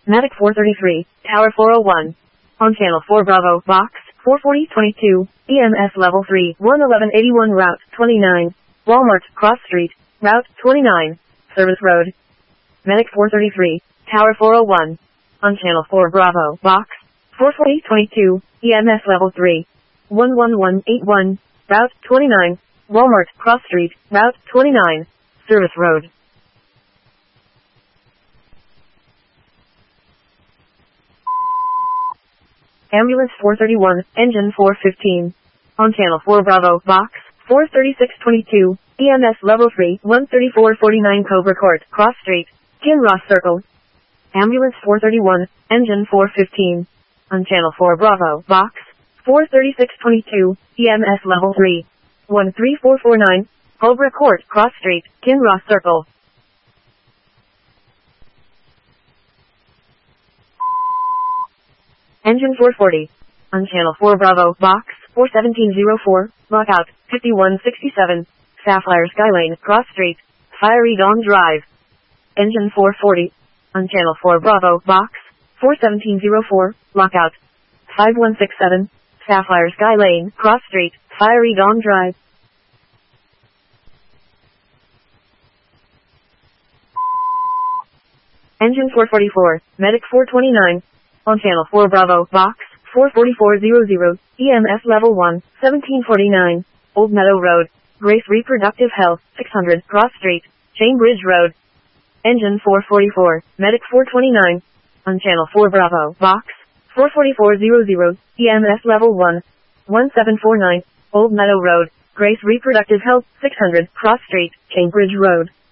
Medic 433, Tower 401. On Channel 4 Bravo, Box 44022, EMS Level 3, 11181 Route 29. Walmart, Cross Street, Route 29, Service Road. Medic 433, Tower 401. On Channel 4 Bravo, Box 44022, EMS Level 3, 11181, Route 29, Walmart, Cross Street, Route 29, Service Road. Ambulance 431, Engine 415. On Channel 4 Bravo, Box 43622, EMS Level 3, 13449 Cobra Court, Cross Street, Kinross Circle. Ambulance 431, Engine 415. On Channel 4 Bravo, Box 43622, EMS Level 3, 13449, Cobra Court, Cross Street, Kinross Circle. Engine 440. On Channel 4 Bravo, Box 41704, Lockout, 5167, Sapphire Skylane, Cross Street, Fiery Dawn Drive. Engine 440. On Channel 4 Bravo, Box 41704, Lockout, 5167, Sapphire Skylane, Cross Street, Fiery Dawn Drive. Engine 444, Medic 429. On Channel 4 Bravo, Box 44400, EMS Level 1, 1749, Old Meadow Road, Grace Reproductive Health, 600, Cross Street, Chain Bridge Road. Engine 444, Medic 429. On Channel 4 Bravo, Box 44400, EMS Level 1, 1749, Old Meadow Road, Grace Reproductive Health, 600, Cross Street, Chain Bridge Road.